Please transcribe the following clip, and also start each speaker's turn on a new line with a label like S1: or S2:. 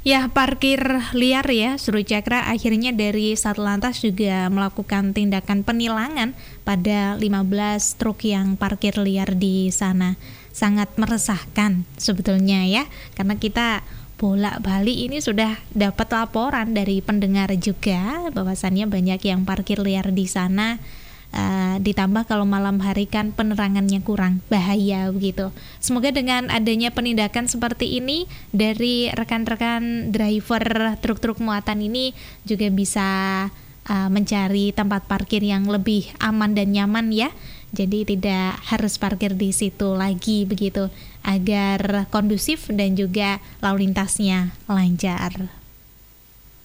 S1: Ya, parkir liar ya, Seru Cakra. Akhirnya dari Satlantas juga melakukan tindakan penilangan pada 15 truk yang parkir liar di sana. Sangat meresahkan sebetulnya ya, karena kita bolak-balik ini sudah dapat laporan dari pendengar juga bahwasannya banyak yang parkir liar di sana. Ditambah kalau malam hari kan penerangannya kurang, bahaya begitu. Semoga dengan adanya penindakan seperti ini dari rekan-rekan driver truk-truk muatan ini juga bisa mencari tempat parkir yang lebih aman dan nyaman ya. Jadi tidak harus parkir di situ lagi begitu, agar kondusif dan juga lalu lintasnya lancar.